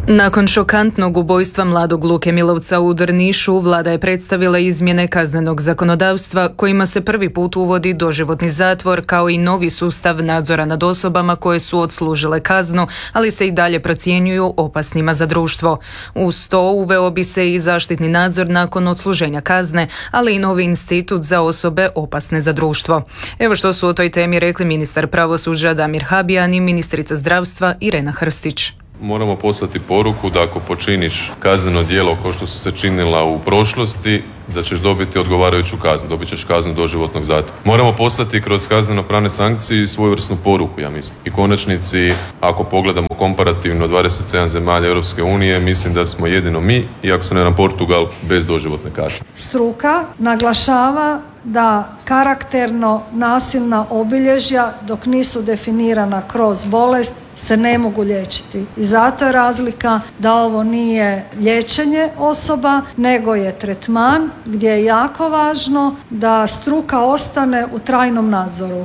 Nakon šokantnog ubojstva mladog Luke Milovca u Drnišu, vlada je predstavila izmjene kaznenog zakonodavstva kojima se prvi put uvodi doživotni zatvor kao i novi sustav nadzora nad osobama koje su odslužile kaznu, ali se i dalje procjenjuju opasnima za društvo. Uz to uveo bi se i zaštitni nadzor nakon odsluženja kazne, ali i novi institut za osobe opasne za društvo. Evo što su o toj temi rekli ministar pravosuđa Damir Habijan i ministrica zdravstva Irena Hrstić. Moramo poslati poruku da ako počiniš kazneno djelo kao što su se činila u prošlosti, da ćeš dobiti odgovarajuću kaznu, dobit ćeš kaznu doživotnog zatvora. Moramo poslati kroz kazneno-pravne sankcije svojevrsnu poruku, ja mislim. I konačnici, ako pogledamo komparativno 27 zemalja Europske unije, mislim da smo jedino mi, i ako se ne na Portugal, bez doživotne kazne. Struka naglašava da karakterno nasilna obilježja, dok nisu definirana kroz bolest, se ne mogu liječiti. I zato je razlika da ovo nije liječenje osoba, nego je tretman gdje je jako važno da struka ostane u trajnom nadzoru.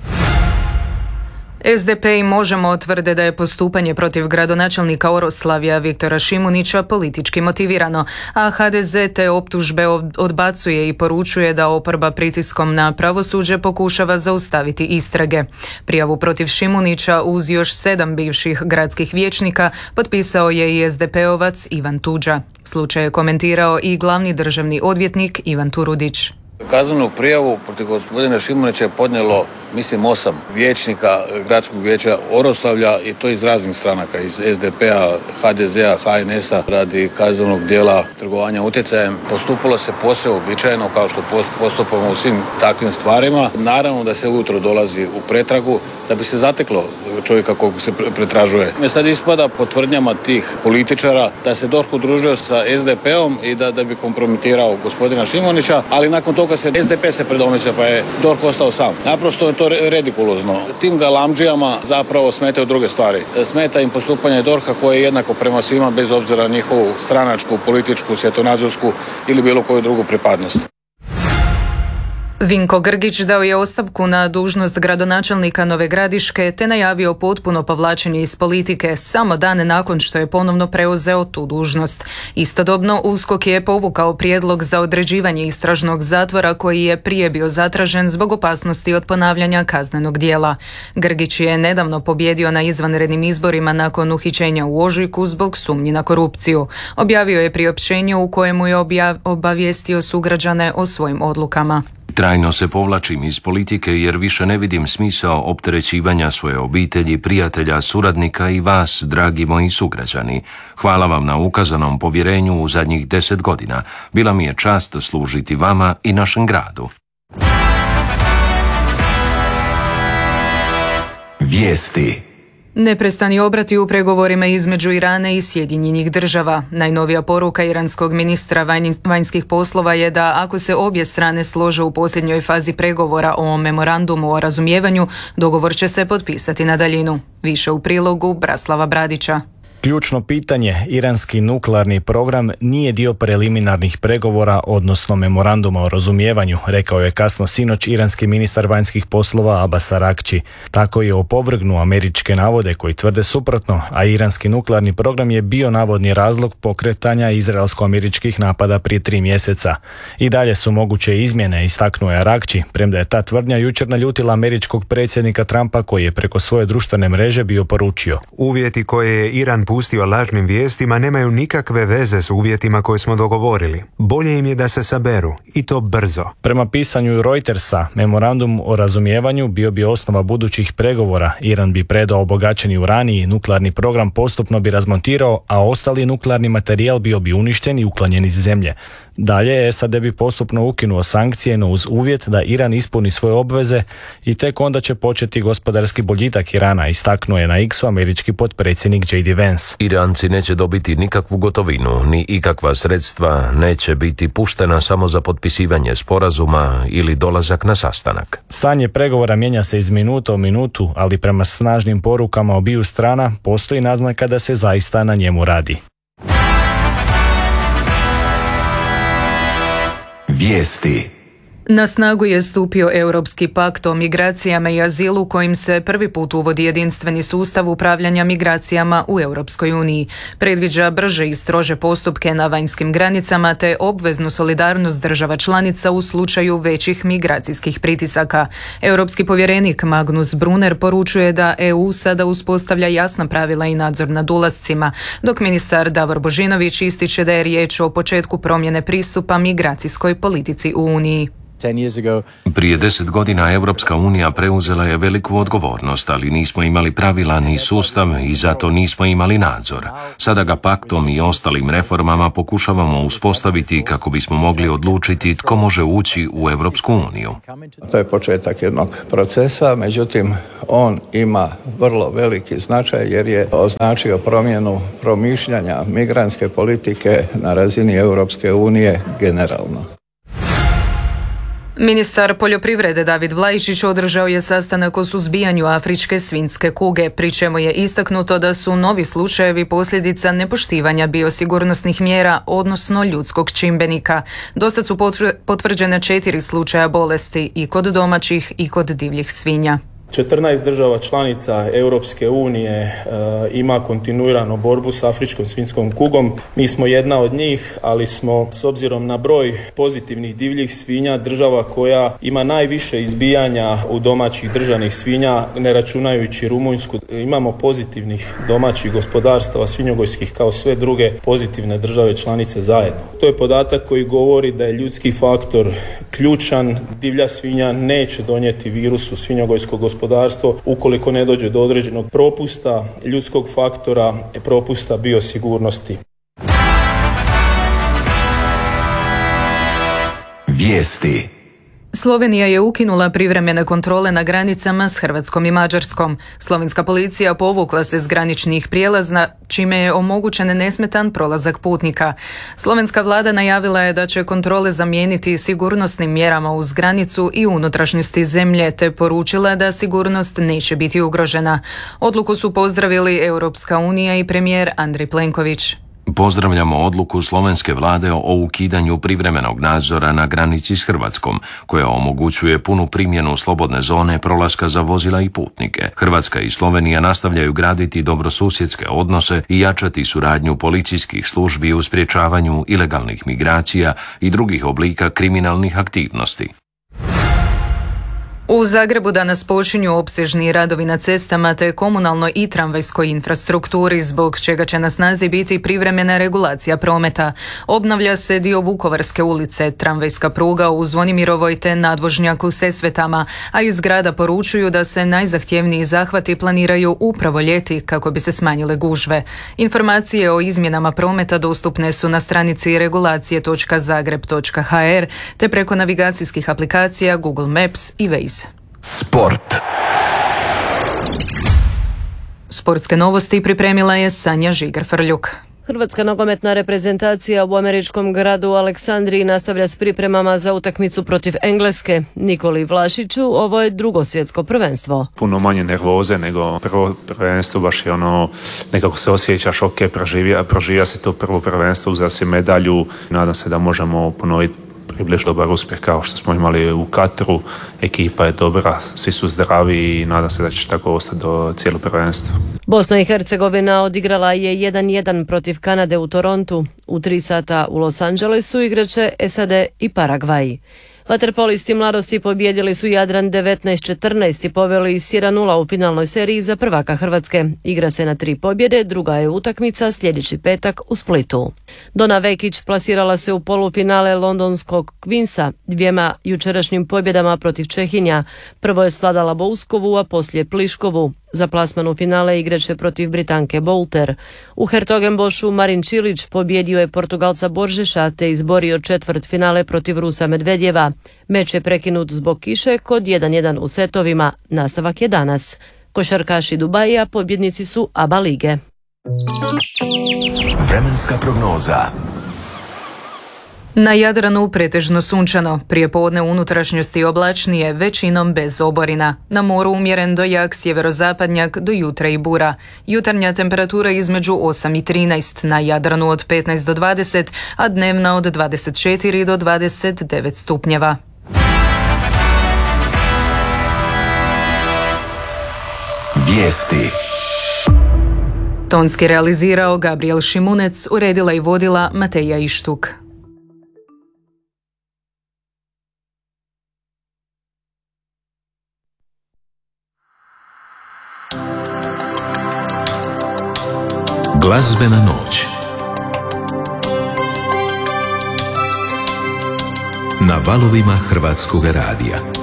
SDP i Možemo tvrde da je postupanje protiv gradonačelnika Oroslavlja Viktora Šimunića politički motivirano, a HDZ te optužbe odbacuje i poručuje da oporba pritiskom na pravosuđe pokušava zaustaviti istrage. Prijavu protiv Šimunića uz još 7 bivših gradskih vijećnika potpisao je i SDP-ovac Ivan Tuđa. Slučaj je komentirao i glavni državni odvjetnik Ivan Turudić. Kaznenu prijavu protiv gospodina Šimunića je podnijelo, mislim, 8 vijećnika gradskog vijeća Oroslavlja i to iz raznih stranaka, iz SDP-a, HDZ-a, HNS-a radi kaznenog djela trgovanja utjecajem. Postupalo se posve uobičajeno kao što postupamo u svim takvim stvarima. Naravno da se ujutro dolazi u pretragu da bi se zateklo čovjeka kog se pretražuje. Sad ispada po tvrdnjama tih političara da se DORH udružio sa SDP-om i da bi kompromitirao gospodina Šimunića, ali nakon toga SDP se predomislio pa je DORH ostao sam. Naprosto je to redikulozno. Tim galamdžijama zapravo smetaju druge stvari. Smeta im postupanje DORH-a koje je jednako prema svima bez obzira na njihovu stranačku, političku, svjetonazorsku ili bilo koju drugu pripadnost. Vinko Grgić dao je ostavku na dužnost gradonačelnika Nove Gradiške te najavio potpuno povlačenje iz politike samo dan nakon što je ponovno preuzeo tu dužnost. Istodobno USKOK je povukao prijedlog za određivanje istražnog zatvora koji je prije bio zatražen zbog opasnosti od ponavljanja kaznenog djela. Grgić je nedavno pobjedio na izvanrednim izborima nakon uhićenja u ožujku zbog sumnji na korupciju. Objavio je priopćenje u kojemu je obavijestio sugrađane o svojim odlukama. Trajno se povlačim iz politike jer više ne vidim smisao opterećivanja svoje obitelji, prijatelja, suradnika i vas, dragi moji sugrađani. Hvala vam na ukazanom povjerenju u zadnjih 10 godina. Bila mi je čast služiti vama i našem gradu. Vijesti. Neprestani obrati u pregovorima između Irana i Sjedinjenih Država. Najnovija poruka iranskog ministra vanjskih poslova je da ako se obje strane slože u posljednjoj fazi pregovora o memorandumu o razumijevanju, dogovor će se potpisati na daljinu. Više u prilogu Braslava Bradića. Ključno pitanje, iranski nuklearni program nije dio preliminarnih pregovora, odnosno memoranduma o razumijevanju, rekao je kasno sinoć iranski ministar vanjskih poslova Abbas Araghchi. Tako je opovrgnuo američke navode koji tvrde suprotno, a iranski nuklearni program je bio navodni razlog pokretanja izraelsko-američkih napada prije 3 mjeseca. I dalje su moguće izmjene, istaknuo je Araghchi, premda je ta tvrdnja jučer naljutila američkog predsjednika Trumpa koji je preko svoje društvene mreže bio poručio: uvjeti koje je Iran pustio lažnim vijestima nemaju nikakve veze s uvjetima koje smo dogovorili. Bolje im je da se saberu, i to brzo. Prema pisanju Reutersa, memorandum o razumijevanju bio bi osnova budućih pregovora. Iran bi predao obogaćeni uran i nuklearni program postupno bi razmontirao, a ostali nuklearni materijal bio bi uništen i uklonjen iz zemlje. Dalje, SAD bi postupno ukinuo sankcije, no uz uvjet da Iran ispuni svoje obveze i tek onda će početi gospodarski boljitak Irana, istaknuo je na X-u američki potpredsjednik J.D. Vance. Iranci neće dobiti nikakvu gotovinu, ni ikakva sredstva, neće biti puštena samo za potpisivanje sporazuma ili dolazak na sastanak. Stanje pregovora mijenja se iz minuta u minutu, ali prema snažnim porukama obiju strana postoji naznaka da se zaista na njemu radi. Vijesti. Na snagu je stupio Europski pakt o migracijama i azilu kojim se prvi put uvodi jedinstveni sustav upravljanja migracijama u Europskoj uniji. Predviđa brže i strože postupke na vanjskim granicama te obveznu solidarnost država članica u slučaju većih migracijskih pritisaka. Europski povjerenik Magnus Brunner poručuje da EU sada uspostavlja jasna pravila i nadzor nad ulascima, dok ministar Davor Božinović ističe da je riječ o početku promjene pristupa migracijskoj politici u Uniji. Prije 10 godina Europska unija preuzela je veliku odgovornost, ali nismo imali pravila ni sustav i zato nismo imali nadzor. Sada ga paktom i ostalim reformama pokušavamo uspostaviti kako bismo mogli odlučiti tko može ući u Europsku uniju. To je početak jednog procesa, međutim on ima vrlo veliki značaj jer je označio promjenu promišljanja migrantske politike na razini Europske unije generalno. Ministar poljoprivrede David Vlaičić održao je sastanak o suzbijanju afričke svinjske kuge, pri čemu je istaknuto da su novi slučajevi posljedica nepoštivanja biosigurnosnih mjera, odnosno ljudskog čimbenika. Dosad su potvrđene 4 slučaja bolesti i kod domaćih i kod divljih svinja. 14 država članica Europske unije ima kontinuirano borbu s afričkom svinjskom kugom. Mi smo jedna od njih, ali smo s obzirom na broj pozitivnih divljih svinja država koja ima najviše izbijanja u domaćih držanih svinja, ne računajući Rumunjsku. Imamo pozitivnih domaćih gospodarstava svinjogojskih kao sve druge pozitivne države članice zajedno. To je podatak koji govori da je ljudski faktor ključan. Divlja svinja neće donijeti virus u svinjogojsko gospodarstvo ukoliko ne dođe do određenog propusta ljudskog faktora, propusta biosigurnosti. Vijesti. Slovenija je ukinula privremene kontrole na granicama s Hrvatskom i Mađarskom. Slovenska policija povukla se s graničnih prijelaza, čime je omogućen nesmetan prolazak putnika. Slovenska vlada najavila je da će kontrole zamijeniti sigurnosnim mjerama uz granicu i unutrašnjosti zemlje, te poručila da sigurnost neće biti ugrožena. Odluku su pozdravili Europska unija i premijer Andrej Plenković. Pozdravljamo odluku slovenske vlade o ukidanju privremenog nadzora na granici s Hrvatskom, koja omogućuje punu primjenu slobodne zone prolaska za vozila i putnike. Hrvatska i Slovenija nastavljaju graditi dobrosusjedske odnose i jačati suradnju policijskih službi u sprječavanju ilegalnih migracija i drugih oblika kriminalnih aktivnosti. U Zagrebu danas počinju opsežni radovi na cestama te komunalnoj i tramvajskoj infrastrukturi, zbog čega će na snazi biti privremena regulacija prometa. Obnavlja se dio Vukovarske ulice, tramvajska pruga u Zvonimirovoj te nadvožnjak u Sesvetama, a iz grada poručuju da se najzahtjevniji zahvati planiraju upravo ljeti kako bi se smanjile gužve. Informacije o izmjenama prometa dostupne su na stranici regulacije.zagreb.hr te preko navigacijskih aplikacija Google Maps i Waze. Sport. Sportske novosti pripremila je Sanja Žigar-Frljuk. Hrvatska nogometna reprezentacija u američkom gradu Aleksandriji nastavlja s pripremama za utakmicu protiv Engleske. Nikoli Vlašiću, ovo je drugo svjetsko prvenstvo. Puno manje nervoze nego prvo prvenstvo, baš je nekako se osjećaš ok, proživija se to prvo prvenstvo, uzela si medalju. Nadam se da možemo ponoviti približno dobar uspjeh kao što smo imali u Katru. Ekipa je dobra, svi su zdravi i nadam se da će tako ostati do cijelo prvenstvo. Bosna i Hercegovina odigrala je 1-1 protiv Kanade u Torontu. U 3 sata u Los Angelesu igraće SAD i Paragvaj. Vaterpolisti mladosti pobijedili su Jadran 19-14 i poveli s 1-0 u finalnoj seriji za prvaka Hrvatske. Igra se na 3 pobjede, druga je utakmica sljedeći petak u Splitu. Dona Vekić plasirala se u polufinale londonskog Queensa 2 jučerašnjim pobjedama protiv Čehinja. Prvo je svladala Bouskovu, a poslije Pliškovu. Za plasman u finale igraće protiv Britanke Boulter. U Hertogenbošu Marin Čilić pobjedio je Portugalca Boržeša te izborio četvrtfinale protiv Rusa Medvedjeva. Meč je prekinut zbog kiše kod 1-1 u setovima. Nastavak je danas. Košarkaši Dubaija pobjednici su ABA lige. Vremenska prognoza. Na Jadranu pretežno sunčano, prijepodne u unutrašnjosti oblačnije, većinom bez oborina. Na moru umjeren do jak sjeverozapadnjak, do jutra i bura. Jutarnja temperatura između 8 i 13, na Jadranu od 15 do 20, a dnevna od 24 do 29 stupnjeva. Vijesti. Tonski realizirao Gabriel Šimunec, uredila i vodila Mateja Ištuk. Glazbena noć na valovima Hrvatskog radija.